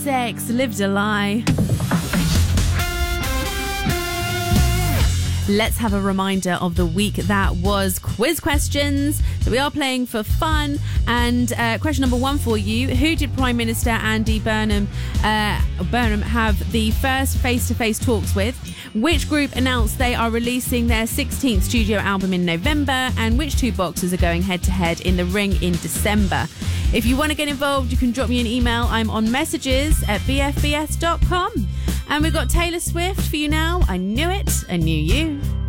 sex, lived a lie. Let's have a reminder of the week that was. Quiz questions. So we are playing for fun. And question number 1 for you. Who did Prime Minister Andy Burnham have the first face-to-face talks with? Which group announced they are releasing their 16th studio album in November? And which 2 boxers are going head-to-head in the ring in December? If you want to get involved, you can drop me an email. I'm on messages@bfbs.com. And we've got Taylor Swift for you now. I knew it. I knew you.